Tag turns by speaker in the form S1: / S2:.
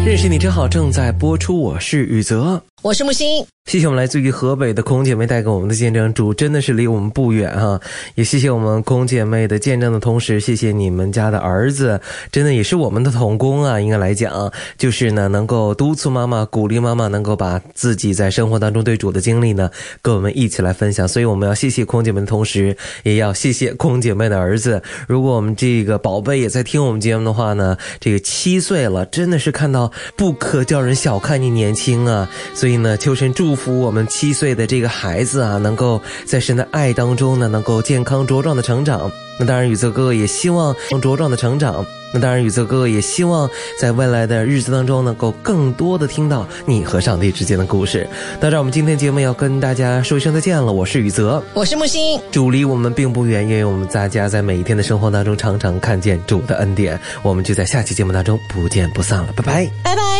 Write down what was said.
S1: 认识你真好正在播出，我是宇泽，
S2: 我是木星。
S1: 谢谢我们来自于河北的空姐妹带给我们的见证，主真的是离我们不远哈。也谢谢我们空姐妹的见证的同时，谢谢你们家的儿子，真的也是我们的童工啊，应该来讲就是呢能够督促妈妈，鼓励妈妈能够把自己在生活当中对主的经历呢跟我们一起来分享。所以我们要谢谢空姐妹的同时，也要谢谢空姐妹的儿子。如果我们这个宝贝也在听我们节目的话呢，这个7岁了，真的是看到不可叫人小看你年轻啊。所以呢，求神祝福我们7岁的这个孩子啊，能够在神的爱当中呢，能够健康茁壮的成长。那当然宇泽哥哥也希望茁壮的成长，那当然宇泽哥哥也希望在未来的日子当中能够更多的听到你和上帝之间的故事。到这我们今天节目要跟大家说一声再见了，我是宇泽，
S2: 我是木星。
S1: 主离我们并不远，愿我们大家在每一天的生活当中常常看见主的恩典。我们就在下期节目当中不见不散了，拜拜，
S2: 拜拜。